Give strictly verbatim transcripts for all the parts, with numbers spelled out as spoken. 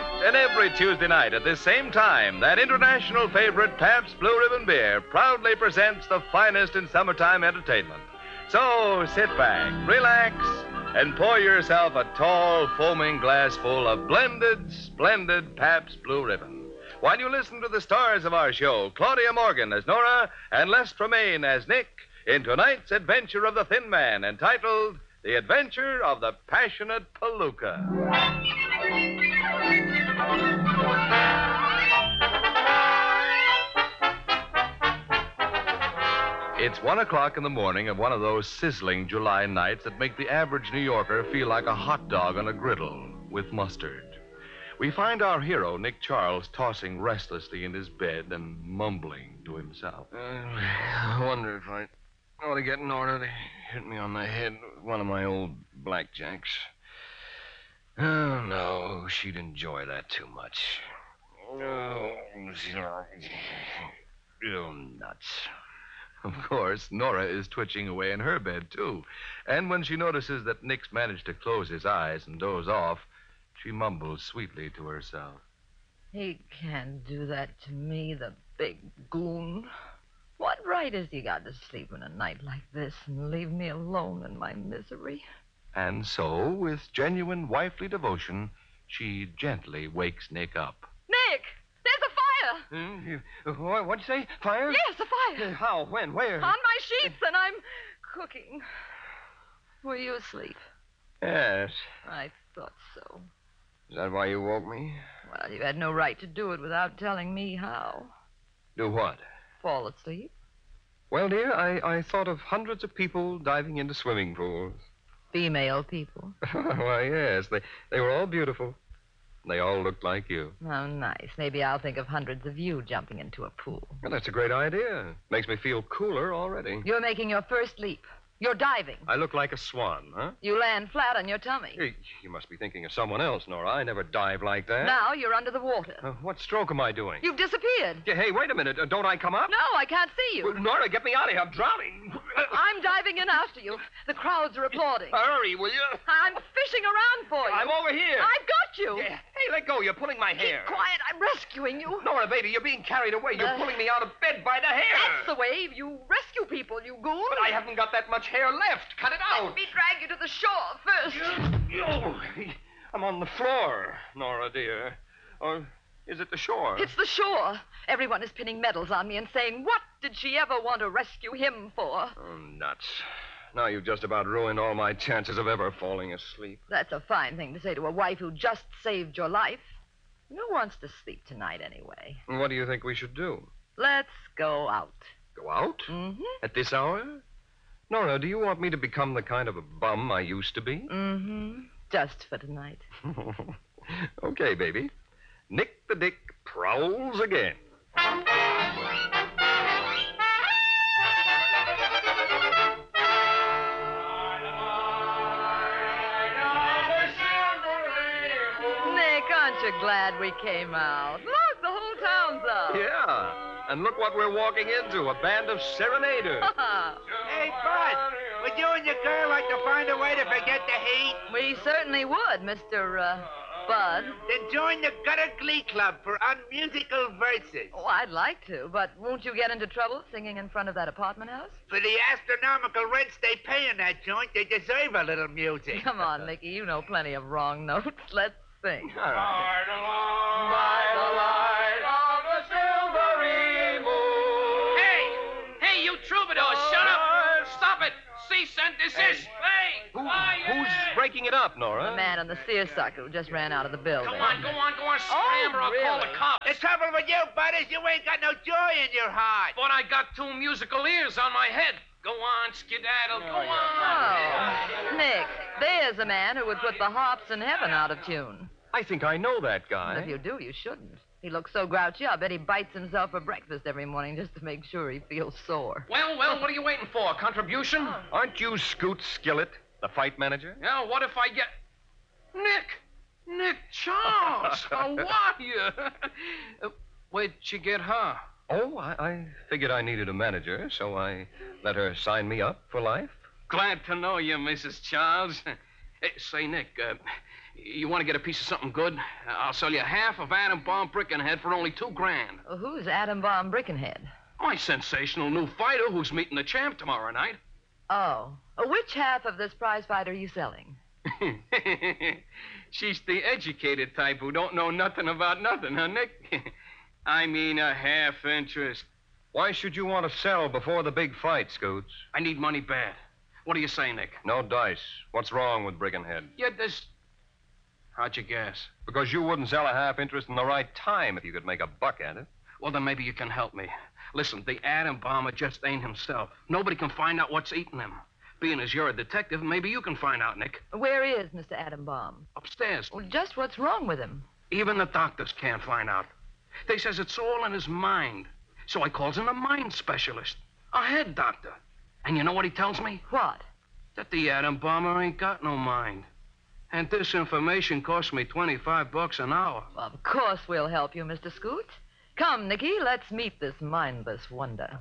and every Tuesday night at this same time, that international favorite Pabst Blue Ribbon Beer proudly presents the finest in summertime entertainment. So sit back, relax, and pour yourself a tall, foaming glass full of blended, splendid Pabst Blue Ribbon, while you listen to the stars of our show, Claudia Morgan as Nora and Les Tremaine as Nick, in tonight's adventure of the Thin Man, entitled The Adventure of the Passionate Palooka. It's one o'clock in the morning of one of those sizzling July nights that make the average New Yorker feel like a hot dog on a griddle with mustard. We find our hero, Nick Charles, tossing restlessly in his bed and mumbling to himself. Uh, I wonder if I ought to get Nora to hit me on the head with one of my old blackjacks. Oh, no, she'd enjoy that too much. Oh, oh nuts. Of course, Nora is twitching away in her bed, too. And when she notices that Nick's managed to close his eyes and doze off, she mumbles sweetly to herself. He can't do that to me, the big goon. What right has he got to sleep in a night like this and leave me alone in my misery? And so, with genuine wifely devotion, she gently wakes Nick up. Nick! There's a fire! Hmm? You, what, what'd you say? Fire? Yes, a fire. Uh, how? When? Where? On my sheets, and I'm cooking. Were you asleep? Yes. I thought so. Is that why you woke me? Well, you had no right to do it without telling me how. Do what? Fall asleep? Well, dear, I, I thought of hundreds of people diving into swimming pools. Female people. Why, yes. They, they were all beautiful. They all looked like you. Oh, nice. Maybe I'll think of hundreds of you jumping into a pool. Well, that's a great idea. Makes me feel cooler already. You're making your first leap. You're diving. I look like a swan, huh? You land flat on your tummy. Hey, you must be thinking of someone else, Nora. I never dive like that. Now you're under the water. Uh, what stroke am I doing? You've disappeared. Yeah, hey, wait a minute. Uh, don't I come up? No, I can't see you. Well, Nora, get me out of here. I'm drowning. I'm diving in after you. The crowds are applauding. Hurry, will you? I'm fishing around for you. I'm over here. I've got you. Yeah. Hey, let go. You're pulling my hair. Keep quiet. I'm rescuing you. Nora, baby, you're being carried away. You're Uh, pulling me out of bed by the hair. That's the way you rescue people, you goon. But I haven't got that much hair left. Cut it out. Let me drag you to the shore first. Oh, I'm on the floor, Nora, dear. Or is it the shore? It's the shore. Everyone is pinning medals on me and saying, what did she ever want to rescue him for? Oh, nuts. Now you've just about ruined all my chances of ever falling asleep. That's a fine thing to say to a wife who just saved your life. Who wants to sleep tonight anyway? What do you think we should do? Let's go out. Go out? Mm-hmm. At this hour? Nora, do you want me to become the kind of a bum I used to be? Mm-hmm. Just for tonight. Okay, baby. Nick the Dick prowls again. Nick, aren't you glad we came out? Look, the whole town's out. Yeah. And look what we're walking into, a band of serenaders. Hey, Bud, would you and your girl like to find a way to forget the heat? We certainly would, Mister Uh, Bud. Then join the Gutter Glee Club for unmusical verses. Oh, I'd like to, but won't you get into trouble singing in front of that apartment house? For the astronomical rents they pay in that joint, they deserve a little music. Come on, Nicky, you know plenty of wrong notes. Let's sing. All right. By the light of the silvery moon. Hey! Hey, you troubadour, shut up! Stop it! Cease and desist! Hey! Who, quiet! who's breaking it up, Nora? The man on the seersucker who just ran out of the building. Come on, go on, go on, scram or I'll call the really? cops. The trouble with you, Bud, is you ain't got no joy in your heart. But I got two musical ears on my head. Go on, skedaddle, go on. Oh, Nick, there's a man who would put the harps in heaven out of tune. I think I know that guy. If you do, you shouldn't. He looks so grouchy, I bet he bites himself for breakfast every morning just to make sure he feels sore. Well, well, what are you waiting for? Contribution? Aren't you Scoot Skillet, the fight manager? Yeah, what if I get... Nick! Nick Charles! How are you? Uh, where'd you get her? Oh, I, I figured I needed a manager, so I let her sign me up for life. Glad to know you, Missus Charles. Uh, say, Nick, uh, You want to get a piece of something good? I'll sell you half of Adam Bomb Brickenhead for only two grand. Well, who's Adam Bomb Brickenhead? My sensational new fighter who's meeting the champ tomorrow night. Oh. Uh, Which half of this prize fight are you selling? She's the educated type who don't know nothing about nothing, huh, Nick? I mean a half interest. Why should you want to sell before the big fight, Scoots? I need money bad. What do you say, Nick? No dice. What's wrong with Brickenhead? Yeah, this... How'd you guess? Because you wouldn't sell a half interest in the right time if you could make a buck at it. Well, then maybe you can help me. Listen, the atom bomber just ain't himself. Nobody can find out what's eating him. Being as you're a detective, maybe you can find out, Nick. Where is Mister Adam Bomb? Upstairs. Well, just what's wrong with him? Even the doctors can't find out. They says it's all in his mind. So I calls in a mind specialist, a head doctor. And you know what he tells me? What? That the atom bomber ain't got no mind. And this information cost me twenty-five bucks an hour. Well, of course we'll help you, Mister Scoot. Come, Nicky, let's meet this mindless wonder.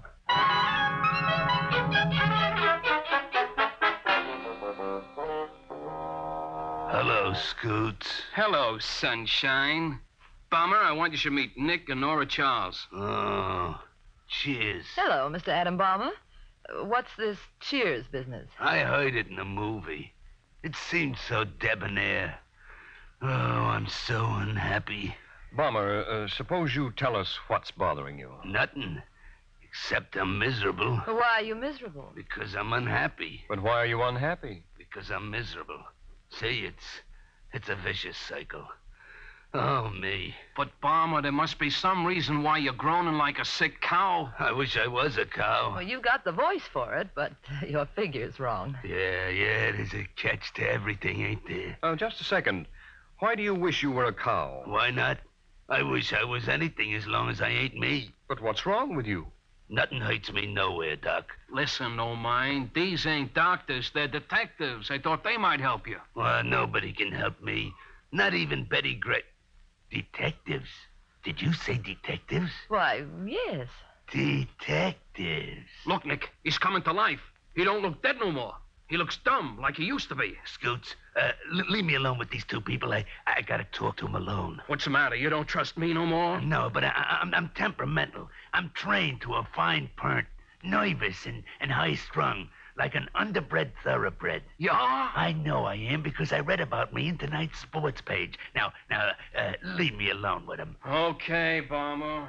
Hello, Scoots. Hello, sunshine. Bomber, I want you to meet Nick and Nora Charles. Oh, cheers. Hello, Mister Adam Bomber. Uh, What's this cheers business? I heard it in a movie. It seemed so debonair. Oh, I'm so unhappy. Bomber, uh, suppose you tell us what's bothering you. Nothing. Except I'm miserable. Why are you miserable? Because I'm unhappy. But why are you unhappy? Because I'm miserable. See, it's... it's a vicious cycle. Oh, me. But, Bomber, there must be some reason why you're groaning like a sick cow. I wish I was a cow. Well, you've got the voice for it, but uh, your figure's wrong. Yeah, yeah, there's a catch to everything, ain't there? Uh, just a second. Why do you wish you were a cow? Why not? I wish I was anything as long as I ain't me. But what's wrong with you? Nothing hurts me nowhere, Doc. Listen, no mind. These ain't doctors. They're detectives. I thought they might help you. Well, nobody can help me. Not even Betty Gray. Detectives? Did you say detectives? Why, yes. Detectives. Look, Nick, he's coming to life. He don't look dead no more. He looks dumb, like he used to be. Scoots, uh, l- leave me alone with these two people. I, I gotta talk to them alone. What's the matter? You don't trust me no more? No, but I, I, I'm, I'm temperamental. I'm trained to a fine point, nervous and, and high-strung, like an underbred thoroughbred. You are? I know I am because I read about me in tonight's sports page. Now, now, uh, leave me alone with him. Okay, Bomber.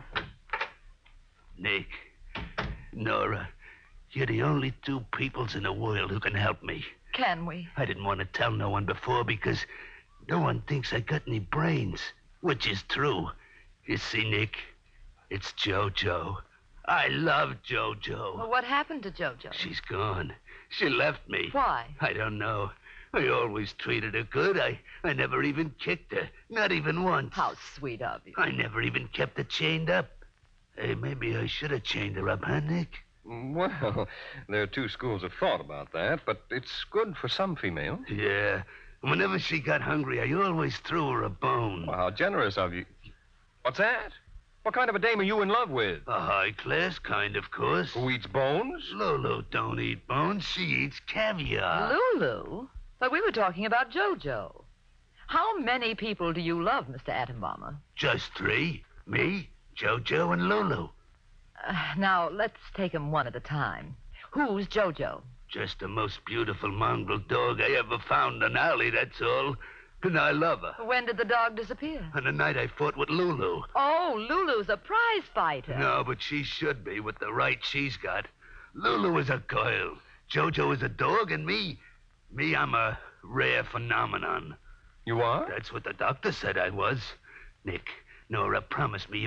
Nick, Nora, you're the only two peoples in the world who can help me. Can we? I didn't want to tell no one before because no one thinks I got any brains, which is true. You see, Nick, it's JoJo. I love JoJo. Well, what happened to JoJo? She's gone. She left me. Why? I don't know. I always treated her good. I, I never even kicked her. Not even once. How sweet of you. I never even kept her chained up. Hey, maybe I should have chained her up, huh, Nick? Well, there are two schools of thought about that, but it's good for some females. Yeah. Whenever she got hungry, I always threw her a bone. Well, how generous of you. What's that? What kind of a dame are you in love with? A high-class kind, of course. Who eats bones? Lolo don't eat bones. She eats caviar. Lulu? But we were talking about JoJo. How many people do you love, Mister Atom Bomber? Just three. Me, JoJo, and Lulu. Uh, now, let's take them one at a time. Who's JoJo? Just the most beautiful mongrel dog I ever found in an alley, that's all. And I love her. When did the dog disappear? On the night I fought with Lulu. Oh, Lulu's a prize fighter. No, but she should be with the right she's got. Lulu is a girl. JoJo is a dog, and me, me, I'm a rare phenomenon. You are? That's what the doctor said I was. Nick, Nora promised me